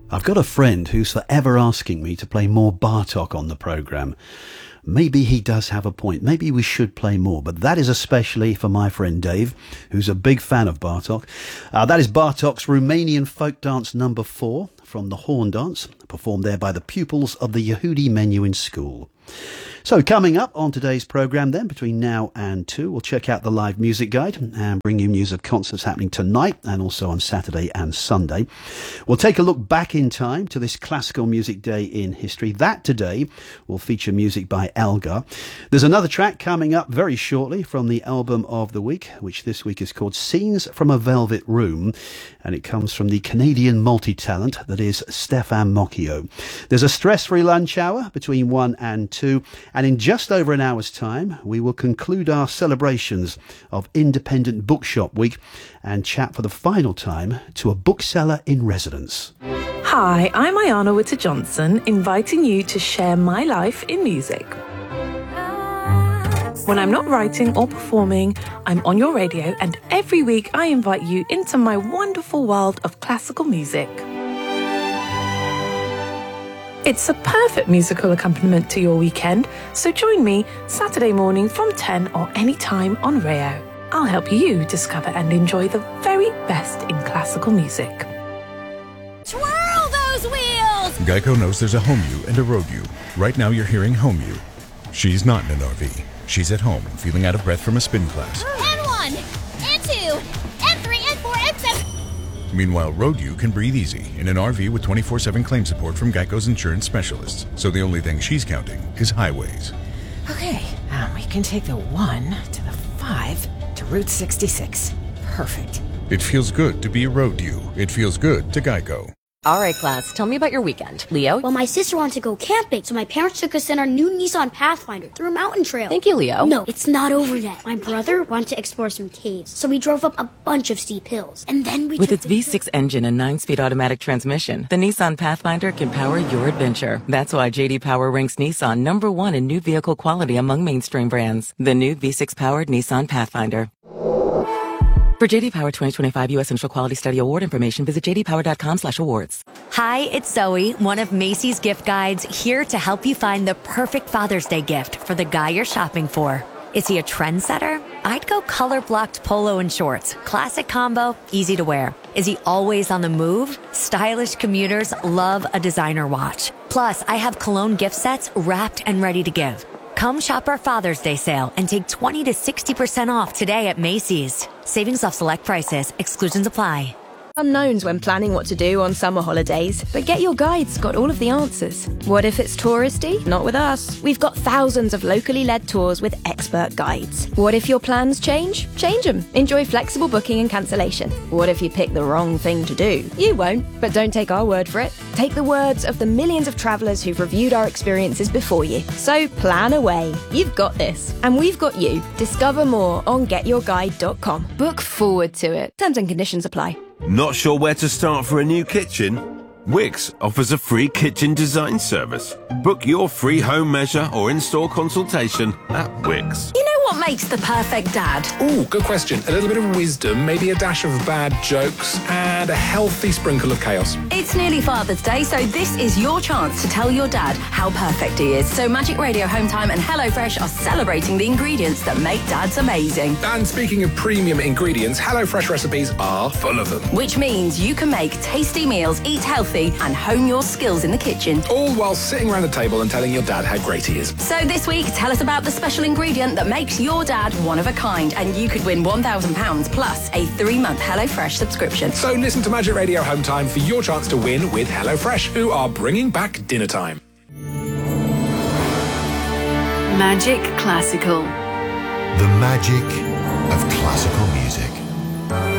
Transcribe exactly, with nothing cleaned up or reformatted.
I've got a friend who's forever asking me to play more Bartok on the programme. Maybe he does have a point. Maybe we should play more, but that is especially for my friend Dave, who's a big fan of Bartok. Uh, that is Bartok's Romanian folk dance number four from the Horn Dance, performed there by the pupils of the Yehudi Menuhin School. So coming up on today's programme then, between now and two, we'll check out the live music guide and bring you news of concerts happening tonight and also on Saturday and Sunday. We'll take a look back in time to this classical music day in history. That today will feature music by Elgar. There's another track coming up very shortly from the album of the week, which this week is called Scenes from a Velvet Room, and it comes from the Canadian multi-talent that is Stefan Mocchio. There's a stress-free lunch hour between one and two. And in just over an hour's time, we will conclude our celebrations of Independent Bookshop Week and chat for the final time to a bookseller in residence. Hi, I'm Ayana Witter-Johnson, inviting you to share my life in music. When I'm not writing or performing, I'm on your radio, and every week I invite you into my wonderful world of classical music. It's a perfect musical accompaniment to your weekend, so join me Saturday morning from ten or any time on Rayo. I'll help you discover and enjoy the very best in classical music. Twirl those wheels! Geico knows there's a home you and a road you. Right now you're hearing home you. She's not in an R V. She's at home, feeling out of breath from a spin class. And one, and two, and three, and four, and seven. Meanwhile, Road U can breathe easy in an R V with twenty-four seven claim support from Geico's insurance specialists. So the only thing she's counting is highways. Okay, um, we can take the one to the five to Route sixty-six. Perfect. It feels good to be a Road U. It feels good to Geico. All right, class, tell me about your weekend. Leo? Well, my sister wanted to go camping, so my parents took us in our new Nissan Pathfinder through a mountain trail. Thank you, Leo. No, it's not over yet. My brother wanted to explore some caves, so we drove up a bunch of steep hills. And then we With took its V six engine and nine-speed automatic transmission, the Nissan Pathfinder can power your adventure. That's why J D Power ranks Nissan number one in new vehicle quality among mainstream brands. The new V six-powered Nissan Pathfinder. For J D Power twenty twenty-five U S Initial Quality Study Award information, visit j d power dot com slash awards. Hi, it's Zoe, one of Macy's gift guides, here to help you find the perfect Father's Day gift for the guy you're shopping for. Is he a trendsetter? I'd go color-blocked polo and shorts. Classic combo, easy to wear. Is he always on the move? Stylish commuters love a designer watch. Plus, I have cologne gift sets wrapped and ready to give. Come shop our Father's Day sale and take twenty to sixty percent off today at Macy's. Savings off select prices. Exclusions apply. Unknowns when planning what to do on summer holidays, but Get Your Guide's got all of the answers. What if it's touristy? Not with us. We've got thousands of locally led tours with expert guides. What if your plans change? Change them. Enjoy flexible booking and cancellation. What if you pick the wrong thing to do? You won't, but don't take our word for it. Take the words of the millions of travellers who've reviewed our experiences before you. So plan away. You've got this. And we've got you. Discover more on get your guide dot com. Book forward to it. Terms and conditions apply. Not sure where to start for a new kitchen? Wix offers a free kitchen design service. Book your free home measure or in-store consultation at Wix. You know what makes the perfect dad? Ooh, good question. A little bit of wisdom, maybe a dash of bad jokes, and a healthy sprinkle of chaos. It's nearly Father's Day, so this is your chance to tell your dad how perfect he is. So Magic Radio Home Time and HelloFresh are celebrating the ingredients that make dads amazing. And speaking of premium ingredients, HelloFresh recipes are full of them. Which means you can make tasty meals, eat healthy, and hone your skills in the kitchen. All while sitting around the table and telling your dad how great he is. So this week, tell us about the special ingredient that makes your dad one of a kind, and you could win one thousand pounds plus a three-month HelloFresh subscription. So listen to Magic Radio Home Time for your chance to win with HelloFresh, who are bringing back dinner time. Magic Classical. The magic of classical music.